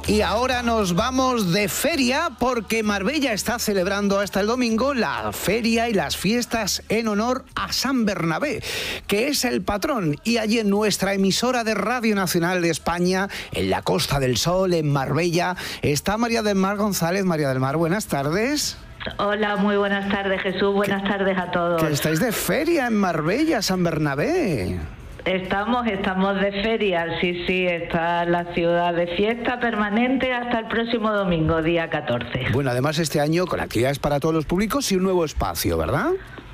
Y ahora nos vamos de feria porque Marbella está celebrando hasta el domingo la feria y las fiestas en honor a San Bernabé, que es el patrón. Y allí en nuestra emisora de Radio Nacional de España, en la Costa del Sol, en Marbella, está María del Mar González. María del Mar, buenas tardes. Hola, muy buenas tardes, Jesús. Buenas tardes a todos. Que estáis de feria en Marbella, San Bernabé. Estamos de feria, sí, está la ciudad de fiesta permanente hasta el próximo domingo, día 14. Bueno, además este año con actividades para todos los públicos y un nuevo espacio, ¿verdad?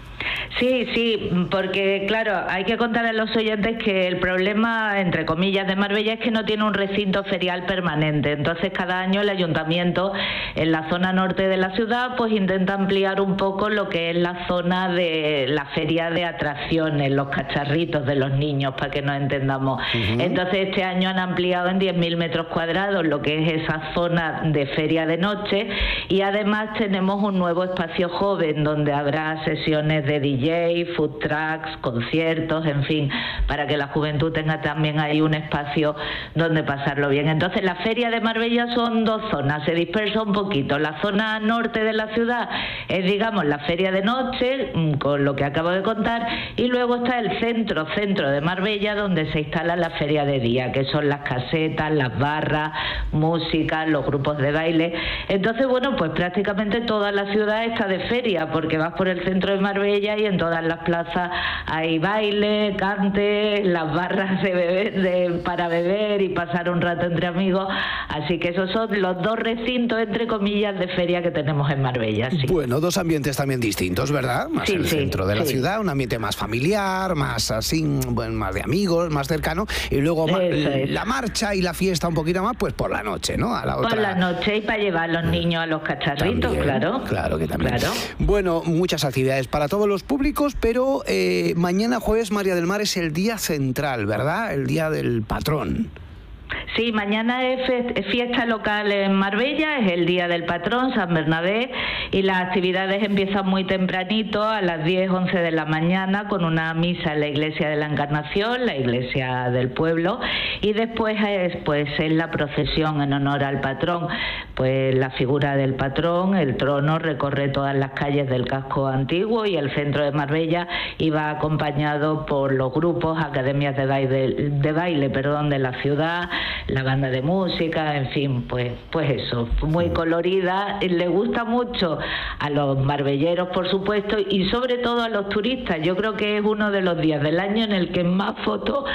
Sí, porque claro, hay que contar a los oyentes que el problema, entre comillas, de Marbella es que no tiene un recinto ferial permanente. Entonces cada año el ayuntamiento en la zona norte de la ciudad pues intenta ampliar un poco lo que es la zona de la feria de atracciones, los cacharritos de los niños, para que nos entendamos. Entonces este año han ampliado en 10.000 metros cuadrados lo que es esa zona de feria de noche, y además tenemos un nuevo espacio joven donde habrá sesiones de DJ, food trucks, conciertos, en fin, para que la juventud tenga también ahí un espacio donde pasarlo bien. Entonces la feria de Marbella son dos zonas, se dispersa un poquito. La zona norte de la ciudad es, digamos, la feria de noche, con lo que acabo de contar, y luego está el centro de Marbella, donde se instala la feria de día, que son las casetas, las barras, música, los grupos de baile. Entonces, bueno, pues prácticamente toda la ciudad está de feria, porque vas por el centro de Marbella y en todas las plazas hay baile, cante, las barras para beber y pasar un rato entre amigos. Así que esos son los dos recintos, entre comillas, de feria que tenemos en Marbella. Sí. Bueno, dos ambientes también distintos, ¿verdad? Más el centro de la ciudad, un ambiente más familiar, más así, bueno, más de amigos, más cercano, y luego la marcha y la fiesta un poquito más, pues por la noche, ¿no? A la otra. Por la noche, y para llevar a los niños a los cacharritos, también, claro. Claro que también. Claro. Bueno, muchas actividades para todos los públicos, pero mañana jueves, María del Mar, es el día central, ¿verdad? El día del patrón. Sí, mañana es fiesta local en Marbella, es el día del patrón, San Bernabé, y las actividades empiezan muy tempranito, a las 10, 11 de la mañana, con una misa en la iglesia de la Encarnación, la iglesia del pueblo, y después es la procesión en honor al patrón. Pues la figura del patrón, el trono, recorre todas las calles del casco antiguo y el centro de Marbella, y va acompañado por los grupos, academias de baile, de la ciudad, la banda de música, en fin, pues eso, muy colorida. Le gusta mucho a los marbelleros, por supuesto, y sobre todo a los turistas. Yo creo que es uno de los días del año en el que más fotos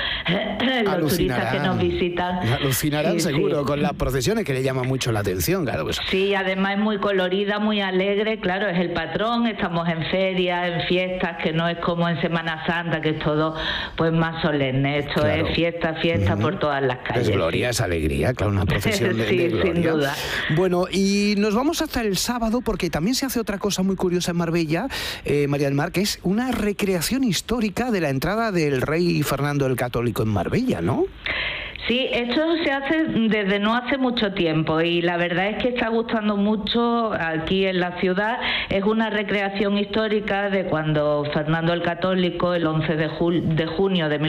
los turistas que nos visitan. Alucinarán, seguro, con las procesiones, que le llama mucho la atención, claro. Pues. Sí, además es muy colorida, muy alegre, claro, es el patrón, estamos en feria, en fiestas, que no es como en Semana Santa, que es todo pues más solemne. Esto es fiesta por todas las calles. Es gloria, es alegría, claro, una procesión de gloria. Sin duda. Bueno, y nos vamos hasta el sábado, porque también se hace otra cosa muy curiosa en Marbella, María del Mar, que es una recreación histórica de la entrada del rey Fernando el Católico en Marbella, ¿no? Sí, esto se hace desde no hace mucho tiempo, y la verdad es que está gustando mucho aquí en la ciudad. Es una recreación histórica de cuando Fernando el Católico, el 11 de junio de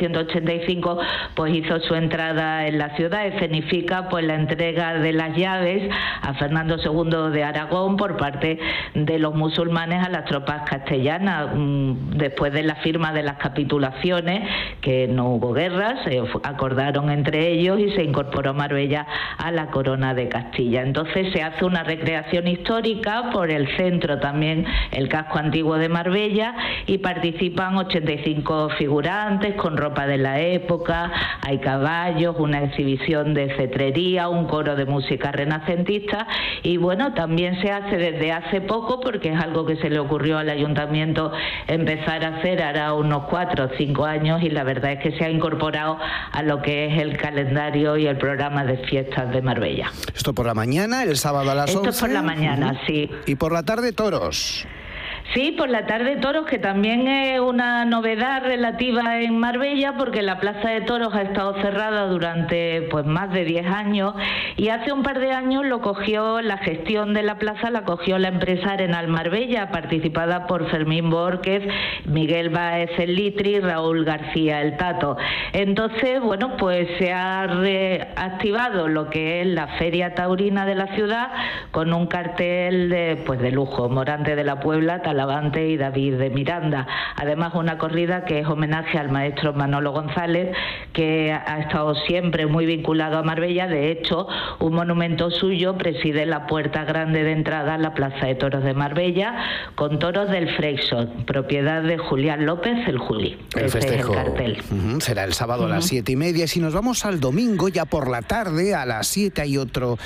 1485, pues hizo su entrada en la ciudad. Escenifica pues la entrega de las llaves a Fernando II de Aragón por parte de los musulmanes a las tropas castellanas, después de la firma de las capitulaciones, que no hubo guerras, se acordaron entre ellos y se incorporó Marbella a la corona de Castilla. Entonces se hace una recreación histórica por el centro, también el casco antiguo de Marbella, y participan 85 figurantes con ropa de la época, hay caballos, una exhibición de cetrería, un coro de música renacentista, y bueno, también se hace desde hace poco, porque es algo que se le ocurrió al ayuntamiento empezar a hacer hará unos 4 o 5 años, y la verdad es que se ha incorporado a lo que es el calendario y el programa de fiestas de Marbella. Esto por la mañana, el sábado a las 11. Esto por la mañana, sí. Y por la tarde, toros. Sí, por la tarde toros, que también es una novedad relativa en Marbella, porque la Plaza de Toros ha estado cerrada durante pues más de 10 años, y hace un par de años la gestión de la plaza la cogió la empresa Arenal Marbella, participada por Fermín Borquez, Miguel Báez el Litri y Raúl García el Tato. Entonces, bueno, pues se ha reactivado lo que es la Feria Taurina de la ciudad, con un cartel de lujo: Morante de la Puebla, Talavante y David de Miranda. Además, una corrida que es homenaje al maestro Manolo González, que ha estado siempre muy vinculado a Marbella. De hecho, un monumento suyo preside la puerta grande de entrada a la Plaza de Toros de Marbella, con toros del Freixo, propiedad de Julián López el Juli. El festejo es el cartel. Será el sábado a las 7:30. Si nos vamos al domingo, ya por la tarde, a las 7 hay otro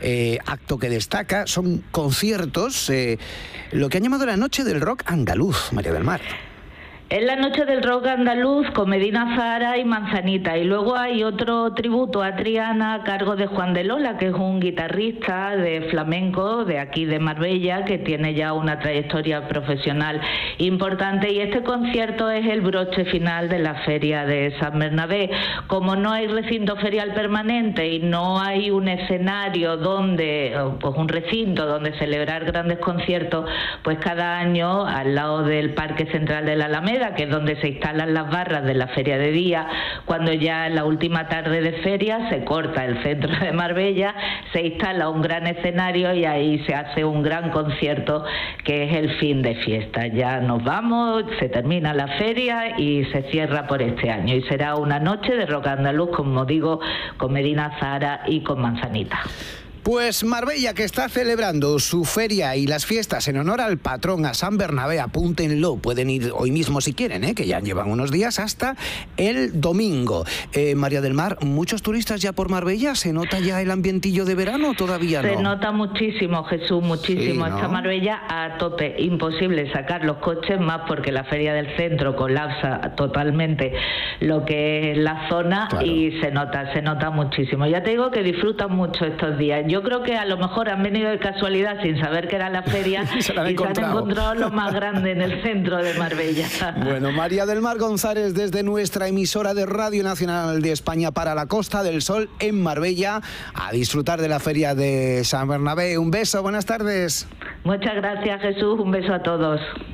acto que destaca. Son conciertos, lo que han llamado la Noche del Rock Andaluz, María del Mar. Es la Noche del Rock Andaluz con Medina Zahara y Manzanita, y luego hay otro tributo a Triana a cargo de Juan de Lola, que es un guitarrista de flamenco de aquí de Marbella, que tiene ya una trayectoria profesional importante, y este concierto es el broche final de la feria de San Bernabé. Como no hay recinto ferial permanente y no hay un escenario pues un recinto donde celebrar grandes conciertos, pues cada año al lado del Parque Central de la Alameda, que es donde se instalan las barras de la feria de día, cuando ya en la última tarde de feria se corta el centro de Marbella, se instala un gran escenario y ahí se hace un gran concierto, que es el fin de fiesta. Ya nos vamos, se termina la feria y se cierra por este año, y será una noche de rock andaluz, como digo, con Medina Zahara y con Manzanita. Pues Marbella, que está celebrando su feria y las fiestas en honor al patrón, a San Bernabé, apúntenlo, pueden ir hoy mismo si quieren, que ya llevan unos días, hasta el domingo. María del Mar, ¿muchos turistas ya por Marbella? ¿Se nota ya el ambientillo de verano o todavía no? Se nota muchísimo, Jesús, muchísimo. Sí, ¿no? Está Marbella a tope, imposible sacar los coches, más porque la feria del centro colapsa totalmente lo que es la zona. Claro. Y se nota muchísimo. Ya te digo que disfrutan mucho estos días. Yo creo que a lo mejor han venido de casualidad sin saber que era la feria y se han encontrado lo más grande en el centro de Marbella. Bueno, María del Mar González, desde nuestra emisora de Radio Nacional de España para la Costa del Sol en Marbella, a disfrutar de la feria de San Bernabé. Un beso, buenas tardes. Muchas gracias, Jesús, un beso a todos.